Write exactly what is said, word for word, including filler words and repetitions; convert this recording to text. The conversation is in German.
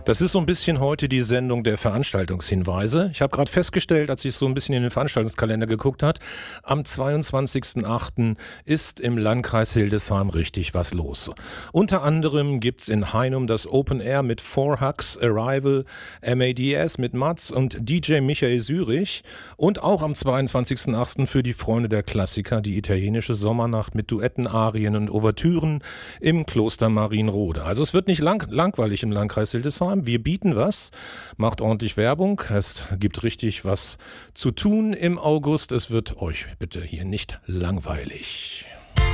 Das ist so ein bisschen heute die Sendung der Veranstaltungshinweise. Ich habe gerade festgestellt, als ich so ein bisschen in den Veranstaltungskalender geguckt habe, am zweiundzwanzigsten achten ist im Landkreis Hildesheim richtig was los. Unter anderem gibt's in Heinum das Open Air mit Four Hugs, Arrival, M A D S mit Mats und D J Michael Sürich. Und auch am zweiundzwanzigsten achten für die Freunde der Klassiker die italienische Sommernacht mit Duetten, Arien und Ouvertüren im Kloster Marienrode. Also es wird nicht lang langweilig im Landkreis Hildesheim. Wir bieten was, macht ordentlich Werbung, es gibt richtig was zu tun im August. Es wird euch bitte hier nicht langweilig.